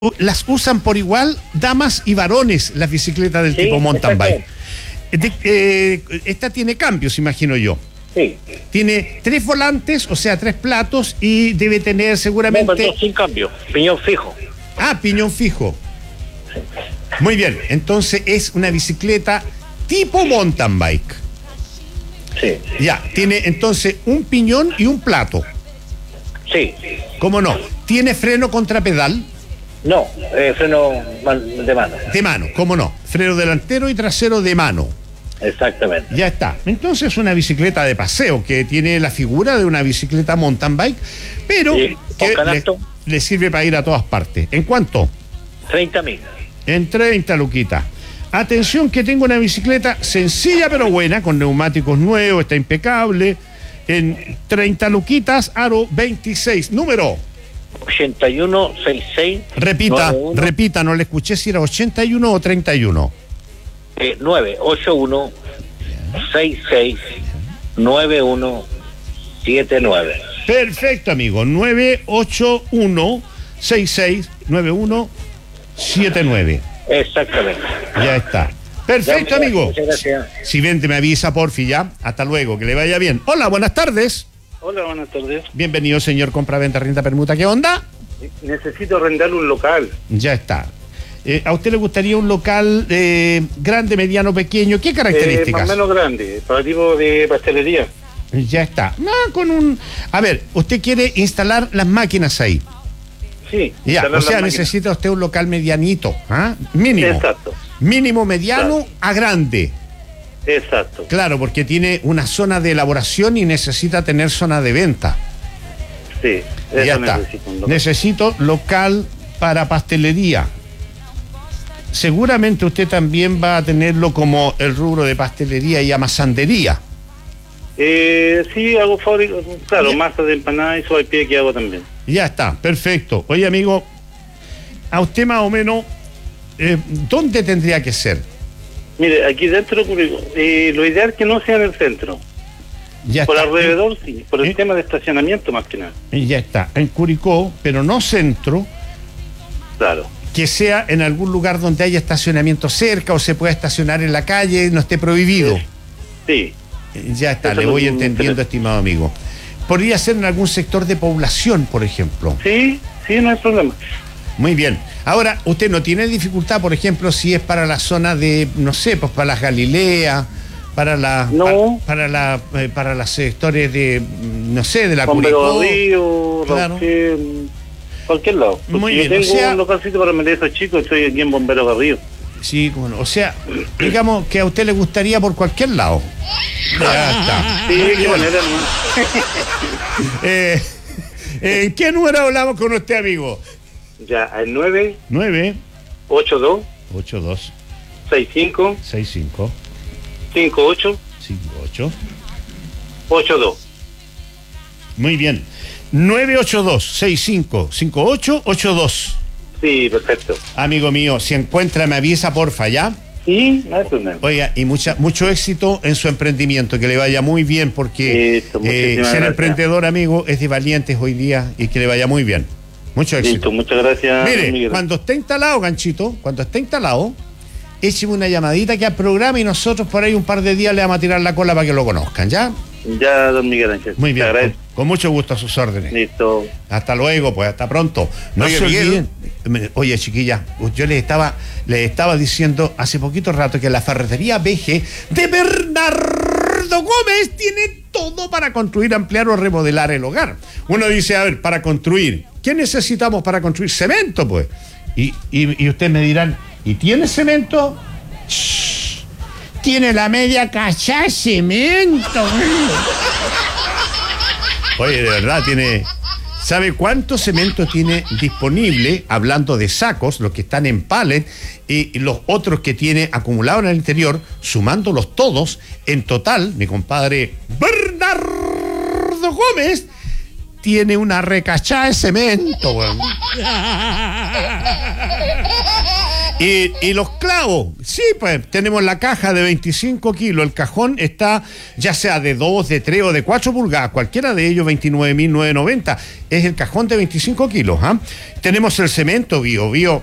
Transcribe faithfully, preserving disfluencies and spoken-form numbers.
las usan por igual damas y varones las bicicletas del Sí, tipo mountain bike. exactamente. De- eh, esta tiene cambios, imagino yo. Sí. Tiene tres volantes, o sea, tres platos, y debe tener No, seguramente... perdón, sin cambio. Piñón fijo. Ah, piñón fijo. Muy bien, entonces es una bicicleta tipo mountain bike. Sí. Ya, tiene entonces un piñón y un plato. Sí. ¿Cómo no? Tiene freno contrapedal No, eh, freno man- de mano. de mano, ¿cómo no? Freno delantero y trasero de mano. Exactamente. Ya está. Entonces una bicicleta de paseo que tiene la figura de una bicicleta mountain bike, pero Sí, con que le, canasto. le sirve para ir a todas partes. ¿En cuánto? treinta mil. En treinta luquitas. Atención que tengo una bicicleta sencilla pero buena, con neumáticos nuevos, está impecable. En treinta luquitas, aro veintiséis. Número. ochenta y uno, sesenta y seis. Repita, noventa y uno, repita, no le escuché si era ochenta y uno o treinta y uno. eh, nueve ocho uno, sesenta y seis, noventa y uno, setenta y nueve. Perfecto, amigo. nueve ocho uno, seis seis nueve uno siete nueve. Exactamente. Ya está. Perfecto, Ya, amigo. muchas gracias. Si vente, me avisa, porfi, ya. Hasta luego, que le vaya bien. Hola, buenas tardes. Hola, buenas tardes. Bienvenido, señor compra-venta, renta, permuta. ¿Qué onda? Necesito arrendar un local. Ya está. Eh, ¿A usted le gustaría un local eh, grande, mediano, pequeño? ¿Qué Eh, características? más o menos grande, para tipo de pastelería. Ya está. No, con un... A ver, usted quiere instalar las máquinas ahí. Sí. Ya, instalar o las sea, máquinas. necesita usted un local medianito, ¿ah? Mínimo. Exacto, Mínimo mediano Exacto. a grande. exacto. Claro, porque tiene una zona de elaboración y necesita tener zona de venta. Sí, eso Ya está. necesito un local. Necesito local para pastelería. Seguramente usted también va a tenerlo como el rubro de pastelería y amasandería. Eh, sí, hago fábrica, claro, Ya. masa de empanada y sopaipilla que hago también. Ya está, perfecto. Oye, amigo, a usted más o menos, eh, ¿dónde tendría que ser? Mire, aquí dentro, eh, lo ideal es que no sea en el centro. Ya Por está. alrededor, sí, por el ¿Eh? tema de estacionamiento más que nada. Ya está, en Curicó, pero no centro, Claro. que sea en algún lugar donde haya estacionamiento cerca o se pueda estacionar en la calle, no esté prohibido. Sí, Eh, Ya está, Eso le es voy lo que me entendiendo, interesa. estimado amigo. Podría ser en algún sector de población, por ejemplo. sí, sí, no hay problema. Muy bien. Ahora, usted no tiene dificultad, por ejemplo, si es para la zona de, no sé, pues para las Galileas, para la, No. para, para la, eh, para los sectores de, mm, no sé, de la Bombero Curicó. Río, Claro. Rauquén, cualquier lado. Porque Muy yo bien, o tengo sea- un localcito para meter a esos chicos, estoy aquí en Bombero Garrido. Sí, bueno, o sea, digamos que a usted le gustaría por cualquier lado. Ya está. Sí, qué manera, hermano. Eh, eh, ¿En qué número hablamos con usted, amigo? Ya, al nueve nueve ocho dos ocho dos seis cinco seis cinco cinco ocho cinco ocho. ocho dos. Muy bien. nueve ocho dos seis cinco cinco ocho ocho dos. Sí, perfecto. Amigo mío, si encuentra, me avisa, porfa, ¿ya? Sí, no hay problema. Oiga, y mucha, mucho éxito en su emprendimiento, que le vaya muy bien, porque Listo, eh, muchísimas ser gracias. emprendedor, amigo, es de valientes hoy día, y que le vaya muy bien. Mucho éxito. Listo, muchas gracias. Mire, Miguel. cuando esté instalado, Ganchito, cuando esté instalado, écheme una llamadita que a programa y nosotros por ahí un par de días le vamos a tirar la cola para que lo conozcan, ¿ya? Ya, don Miguel Ángel. Muy bien, Te con, agradezco. con mucho gusto a sus órdenes. Listo. Hasta luego, pues, hasta pronto. No Oye, se Miguel. olviden. Me- Oye, chiquilla, yo les estaba, les estaba diciendo hace poquito rato que la ferretería B G de Bernardo Gómez tiene todo para construir, ampliar o remodelar el hogar. Uno dice, a ver, para construir, ¿qué necesitamos para construir? Cemento, pues. Y, y, y ustedes me dirán, ¿y tiene cemento? Shh, tiene la media cacha de cemento. Oye, de verdad, tiene... ¿Sabe cuánto cemento tiene disponible, hablando de sacos, los que están en pallet, y los otros que tiene acumulados en el interior, sumándolos todos, en total, mi compadre Bernardo Gómez tiene una recachada de cemento, weón. Y, y los clavos, sí, pues tenemos la caja de veinticinco kilos, el cajón está ya sea de dos, de tres o de cuatro pulgadas, cualquiera de ellos veintinueve mil novecientos noventa, es el cajón de veinticinco kilos, ¿ah? Tenemos el cemento Bio Bio